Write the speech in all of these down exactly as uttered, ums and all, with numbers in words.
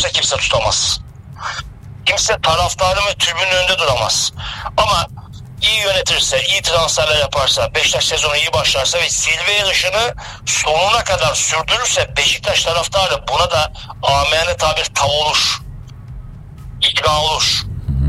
yönetirse kimse tutamaz. Kimse taraftarın ve tribünün önünde duramaz. Ama iyi yönetirse, iyi transferler yaparsa, Beşiktaş sezonu iyi başlarsa ve zirve yarışını sonuna kadar sürdürürse Beşiktaş taraftarı buna da amiyane tabir tav olur. İkna olur.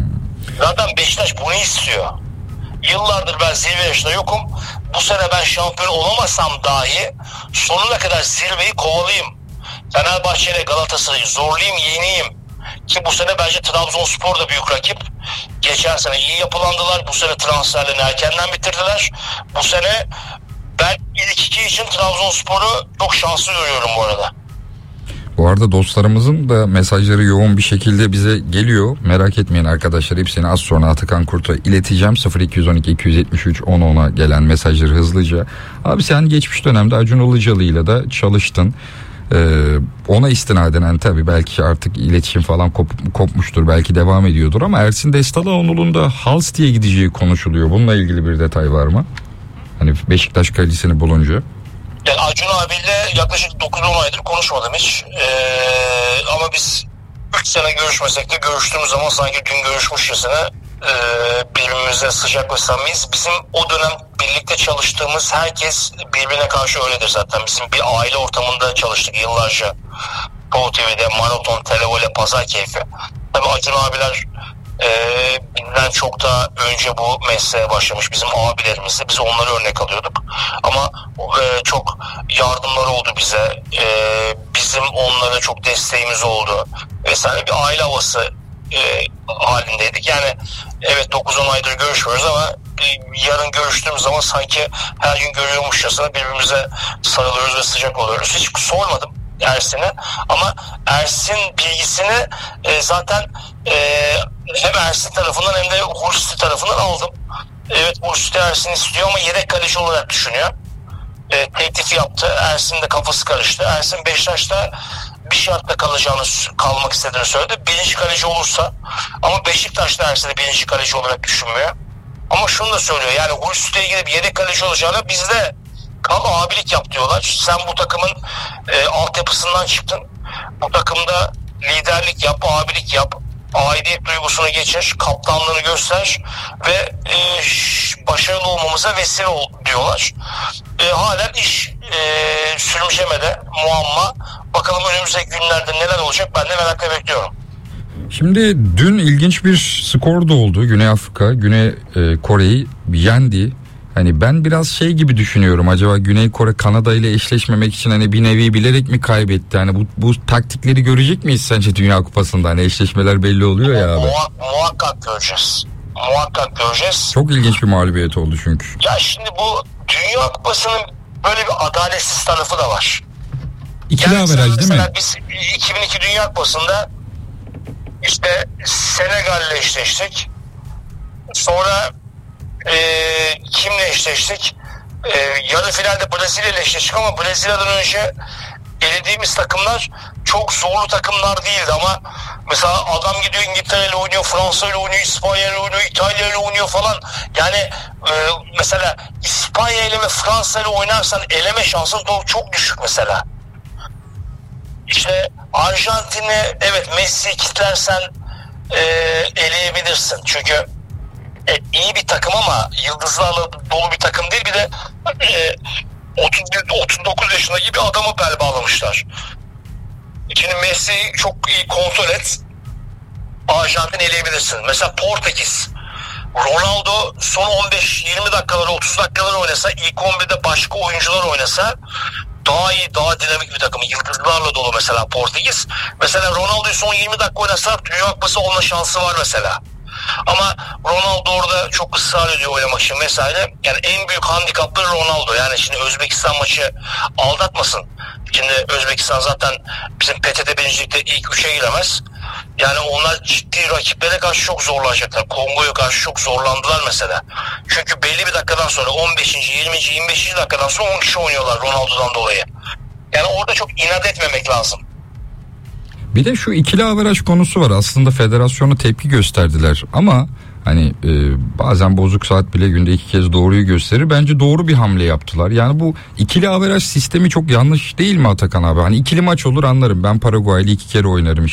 Zaten Beşiktaş bunu istiyor. Yıllardır ben zirve yarışında yokum. Bu sene ben şampiyon olamasam dahi sonuna kadar zirveyi kovalayayım. Fenerbahçe ile Galatasaray'ı zorlayayım, yeneyim. Ki bu sene bence Trabzonspor da büyük rakip. Geçen sene iyi yapılandılar. Bu sene transferlerini erkenden bitirdiler. Bu sene ben ilk iki için Trabzonspor'u çok şanslı görüyorum bu arada. Bu arada dostlarımızın da mesajları yoğun bir şekilde bize geliyor. Merak etmeyin arkadaşlar, hepsini az sonra Atakan Kurt'a ileteceğim. sıfır iki on iki iki yetmiş üç on ona gelen mesajları hızlıca. Abi sen geçmiş dönemde Acun Ilıcalı ile de çalıştın. Ee, ona istinaden yani tabii belki artık iletişim falan kop, kopmuştur, belki devam ediyordur ama Ersin Destaloğlu'nun da Halsti'ye gideceği konuşuluyor. Bununla ilgili bir detay var mı? Hani Beşiktaş kalecisini bulunca. Yani Acun abiyle yaklaşık dokuz on aydır konuşmadım hiç. Ee, ama biz üç sene görüşmesek de görüştüğümüz zaman sanki dün görüşmüşçesine e, birbirimize sıcak ve samimiyiz. Bizim o dönem birlikte çalıştığımız herkes birbirine karşı öyledir zaten. Bizim bir aile ortamında çalıştık yıllarca. Show T V'de maraton, televole, pazar keyfi. Tabii Acun abiler e, bizden çok daha önce bu mesleğe başlamış bizim abilerimizdi. Biz onları örnek alıyorduk. Ama e, çok yardımları oldu bize. E, bizim onlara çok desteğimiz oldu. Vesaire bir aile havası e, halindeydik. Yani evet dokuz on aydır görüşmüyoruz ama e, yarın görüştüğümüz zaman sanki her gün görüyormuşçasına birbirimize sarılıyoruz ve sıcak oluyoruz. Hiç sormadım Ersin'e ama Ersin bilgisini e, zaten e, hem Ersin tarafından hem de Hursi tarafından aldım. Evet, Hursi Ersin istiyor ama yedek kaleci olarak düşünüyor. E, teklif yaptı. Ersin de kafası karıştı. Ersin Beşiktaş'ta bir şartla kalacağını, kalmak istediğini söyledi. Birinci kaleci olursa, ama Beşiktaş'ta Ersin'i birinci kaleci olarak düşünmüyor. Ama şunu da söylüyor, yani Hursi'yle ilgili bir yedek kaleci olacağını, bizde kal abilik yap diyorlar. Sen bu takımın e, altyapısından çıktın. Bu takımda liderlik yap, abilik yap. Aidiyet duygusunu geçir, kaptanlığını göster ve e, başarılı olmamıza vesile ol diyorlar. E, halen iş e, sürümcemede, muamma. Bakalım önümüzdeki günlerde neler olacak, ben de merakla bekliyorum. Şimdi dün ilginç bir skor da oldu. Güney Afrika, Güney e, Kore'yi yendi. Hani ben biraz şey gibi düşünüyorum, acaba Güney Kore Kanada ile eşleşmemek için hani bir nevi bilerek mi kaybetti? Hani bu, bu taktikleri görecek miyiz sence Dünya Kupası'nda? Hani eşleşmeler belli oluyor ya abi. Muha- muhakkak göreceğiz. Muhakkak göreceğiz. Çok ilginç bir mağlubiyet oldu çünkü. Ya şimdi bu Dünya Kupası'nın böyle bir adaletsiz tarafı da var. İkili yani averaj değil mi? Mesela biz iki bin iki Dünya Kupası'nda işte Senegal'le eşleştik. Sonra Ee, kimle eşleştik? Ee, yarı finalde Brezilya ile eşleştik ama Brezilya'dan önce elediğimiz takımlar çok zorlu takımlar değildi ama mesela adam gidiyor İngiltere ile oynuyor, Fransa ile oynuyor, İspanya ile oynuyor, İtalya ile oynuyor falan. Yani e, mesela İspanya ile ve Fransa ile oynarsan eleme şansın çok düşük mesela. İşte Arjantin'i evet Messi'yi kitlersen e, eleyebilirsin. Çünkü Evet, iyi bir takım ama yıldızlarla dolu bir takım değil. Bir de e, otuz otuz dokuz yaşındaki bir adamı bel bağlamışlar. Şimdi Messi'yi çok iyi kontrol et, Arjantin eleyebilirsin. Mesela Portekiz, Ronaldo son on beş yirmi dakikaları, otuz dakikaları oynasa, ilk on birde başka oyuncular oynasa daha iyi, daha dinamik bir takım. Yıldızlarla dolu mesela Portekiz. Mesela Ronaldo'yu son yirmi dakika oynasa Dünya Kupası olma şansı var mesela. Ama Ronaldo orada çok ısrar ediyor oynamak için vesaire. Yani en büyük handikapları Ronaldo. Yani şimdi Özbekistan maçı aldatmasın. Şimdi Özbekistan zaten bizim P T T birincilikte ilk üçe giremez. Yani onlar ciddi rakiplere karşı çok zorlanacaklar. Kongo'ya karşı çok zorlandılar mesela. Çünkü belli bir dakikadan sonra on beşinci yirminci yirmi beşinci dakikadan sonra on kişi oynuyorlar Ronaldo'dan dolayı. Yani orada çok inat etmemek lazım. Bir de şu ikili averaj konusu var. Aslında federasyona tepki gösterdiler ama hani e, bazen bozuk saat bile günde iki kez doğruyu gösterir. Bence doğru bir hamle yaptılar. Yani bu ikili averaj sistemi çok yanlış değil mi Atakan abi? Hani ikili maç olur anlarım. Ben Paraguay'la iki kere oynarım işte.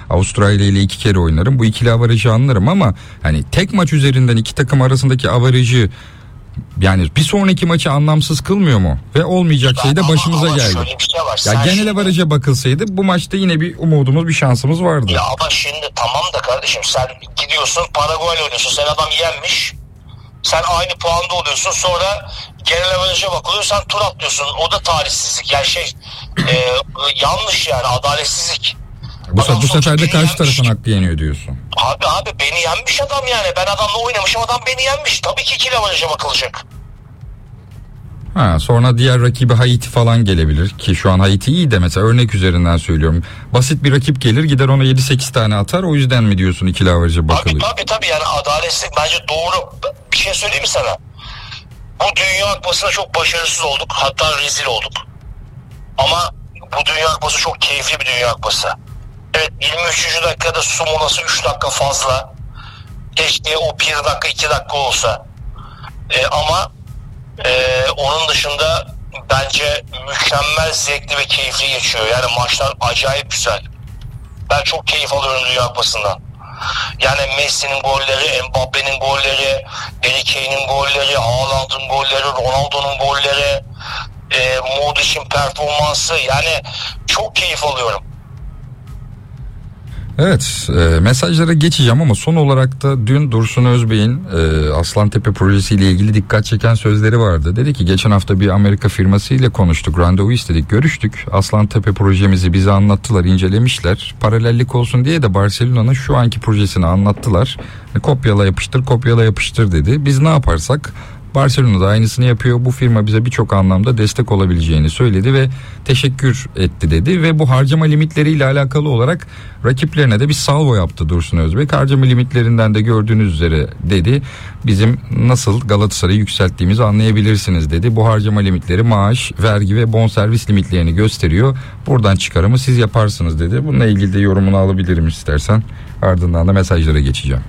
Avustralya ile iki kere oynarım. Bu ikili avarajı anlarım ama hani tek maç üzerinden iki takım arasındaki avarajı, yani bir sonraki maçı anlamsız kılmıyor mu? Ve olmayacak şey de başımıza ama geldi. Şöyle bir şey var. Ya Sen genel şimdi, avaraja bakılsaydı bu maçta yine bir umudumuz, bir şansımız vardı. ya ama şimdi tamam da kardeşim, sen gidiyorsun Paraguay oynuyorsun, sen adam yenmiş. Sen aynı puanda oluyorsun, sonra genel averaja bakılıyor, sen tur atlıyorsun. O da talihsizlik. Yani şey e, yanlış yani, adaletsizlik. Bu, Adam bu sefer de beni karşı yenmiş. tarafın hakkı yeniyor diyorsun. Abi abi beni yenmiş adam yani. Ben adamla oynamışım, adam beni yenmiş. Tabii ki ikili averaja bakılacak. Ha, sonra diğer rakibi Haiti falan gelebilir ki şu an Haiti iyi de, mesela örnek üzerinden söylüyorum. Basit bir rakip gelir, gider ona yedi sekiz tane atar, o yüzden mi diyorsun ikili averaja bakılıyor? Tabii tabii tabii yani adaletsizlik bence doğru. Bir şey söyleyeyim mi sana? Bu Dünya Kupası'na çok başarısız olduk. Hatta rezil olduk. Ama bu Dünya Kupası çok keyifli bir Dünya Kupası. Evet, yirmi üçüncü dakikada su molası üç dakika fazla. Keşke o bir dakika iki dakika olsa. Ee, ama e, onun dışında bence mükemmel, zevkli ve keyifli geçiyor. Yani maçlar acayip güzel. Ben çok keyif alıyorum Dünya Kupası'ndan. Yani Messi'nin golleri, Mbappe'nin golleri, Harry Kane'in golleri, Haaland'ın golleri, Ronaldo'nun golleri, e, Modric'in performansı, yani çok keyif alıyorum. Evet, e, mesajlara geçeceğim ama son olarak da dün Dursun Özbey'in e, Aslantepe projesiyle ilgili dikkat çeken sözleri vardı. Dedi ki geçen hafta bir Amerika firması ile konuştuk, randevu istedik, görüştük. Aslantepe projemizi bize anlattılar, incelemişler. Paralellik olsun diye de Barcelona'nın şu anki projesini anlattılar. E, kopyala yapıştır, kopyala yapıştır dedi. Biz ne yaparsak Barcelona'da aynısını yapıyor. Bu firma bize birçok anlamda destek olabileceğini söyledi ve teşekkür etti dedi. Ve bu harcama limitleriyle alakalı olarak rakiplerine de bir salvo yaptı Dursun Özbek. Harcama limitlerinden de gördüğünüz üzere dedi, bizim nasıl Galatasaray'ı yükselttiğimizi anlayabilirsiniz dedi. Bu harcama limitleri maaş, vergi ve bonservis limitlerini gösteriyor. Buradan çıkarımı siz yaparsınız dedi. Bununla ilgili de yorumunu alabilirim istersen. Ardından da mesajlara geçeceğim.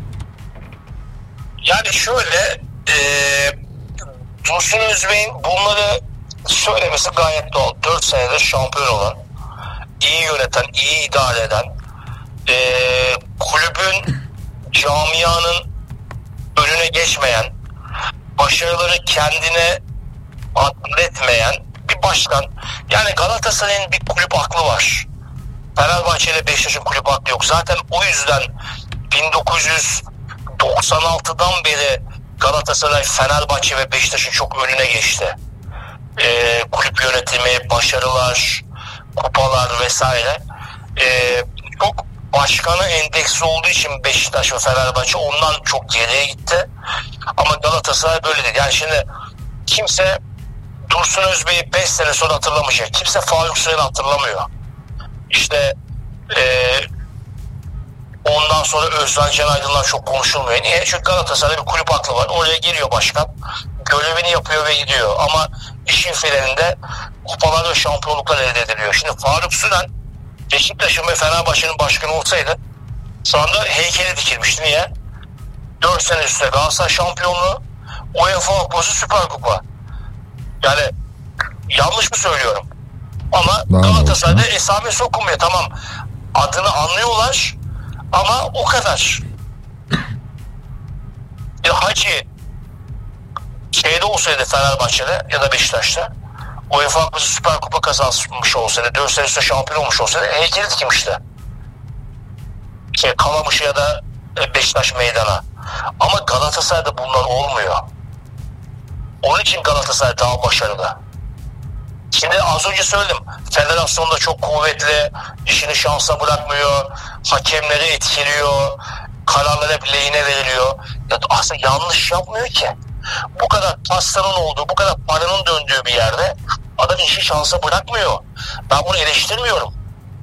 Yani şöyle, eee Dursun Özbey'in bunları söylemesi gayet doğal. dört senedir şampiyon olan, iyi yöneten, iyi idare eden, e, kulübün, camianın önüne geçmeyen, başarıları kendine atletmeyen bir başkan. Yani Galatasaray'ın bir kulüp aklı var. Fenerbahçe ile Beşiktaş'ın kulüp aklı yok. Zaten o yüzden bin dokuz yüz doksan altıdan beri Galatasaray, Fenerbahçe ve Beşiktaş'ın çok önüne geçti. Ee, kulüp yönetimi, başarılar, kupalar vesaire. Ee, çok başkanı endeksli olduğu için Beşiktaş ve Fenerbahçe ondan çok geriye gitti. Ama Galatasaray böyle değil. Yani şimdi kimse Dursun Özbey'i beş sene sonra hatırlamayacak. Kimse Faruk Süren'i hatırlamıyor. İşte eee ondan sonra Özcan Can Aydın'dan çok konuşulmuyor. Niye? Çünkü Galatasaray'da bir kulüp aklı var. Oraya geliyor başkan, görevini yapıyor ve gidiyor. Ama işin filanında kupalar ve şampiyonluklar elde ediliyor. Şimdi Faruk Süren Beşiktaş'ın ve Fenerbahçe'nin başkanı olsaydı şu anda heykeli dikilmişti. Niye? dört sene üstte Galatasaray şampiyonluğu, UEFA Kupası, Süper Kupa. Yani yanlış mı söylüyorum? Ama Daha Galatasaray'da esame sokulmuyor. Tamam, adını anlıyorlar ama o kadar. Bir Hacı şeyde olsaydı, Fenerbahçe'de ya da Beşiktaş'ta, UEFA Kupası, Süper Kupa kazanmış olsaydı, dört sene üstte şampiyon olmuş olsaydı heykeli dikmişti. Şey, Kalamış'a ya da Beşiktaş meydana. Ama Galatasaray'da bunlar olmuyor. Onun için Galatasaray daha başarılı. Şimdi az önce söyledim, federasyonda çok kuvvetli, işini şansa bırakmıyor, hakemleri etkiliyor, kararlar hep lehine veriliyor. Ya aslında yanlış yapmıyor ki. Bu kadar pastanın olduğu, bu kadar paranın döndüğü bir yerde adam işi şansa bırakmıyor. Ben bunu eleştirmiyorum.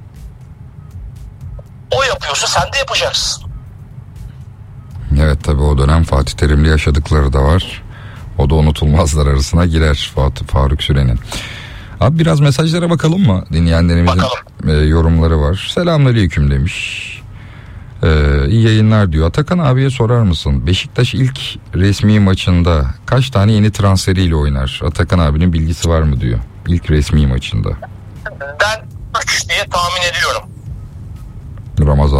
O yapıyorsa sen de yapacaksın. Evet, tabii o dönem Fatih Terim'le yaşadıkları da var. O da unutulmazlar arasına girer, Fatih Faruk Süren'in. Abi biraz mesajlara bakalım mı? Dinleyenlerimizin e, yorumları var. Selamünaleyküm demiş. Ee, iyi yayınlar diyor. Atakan abiye sorar mısın? Beşiktaş ilk resmi maçında kaç tane yeni transferiyle oynar? Atakan abinin bilgisi var mı diyor. İlk resmi maçında. Ben üç diye tahmin ediyorum. Ramazan